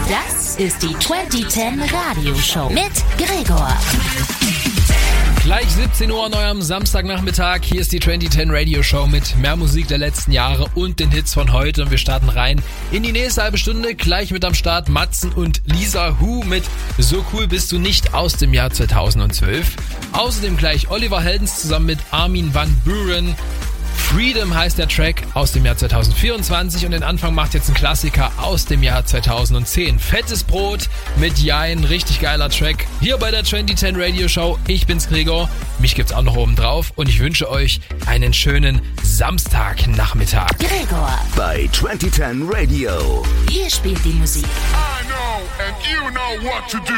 Das ist die 2010 Radioshow mit Gregor. Gleich 17 Uhr an eurem Samstagnachmittag. Hier ist die 2010 Radio Show mit mehr Musik der letzten Jahre und den Hits von heute. Und wir starten rein in die nächste halbe Stunde. Gleich mit am Start Matzen und Lisa Hu mit So cool bist du nicht aus dem Jahr 2012. Außerdem gleich Oliver Heldens zusammen mit Armin van Buuren. Freedom heißt der Track aus dem Jahr 2024 und den Anfang macht jetzt ein Klassiker aus dem Jahr 2010. Fettes Brot mit Jein, richtig geiler Track. Hier bei der 2010 Radio Show. Ich bin's Gregor, mich gibt's auch noch oben drauf und ich wünsche euch einen schönen Samstagnachmittag. Gregor bei 2010 Radio. Hier spielt die Musik. I know and you know what to do.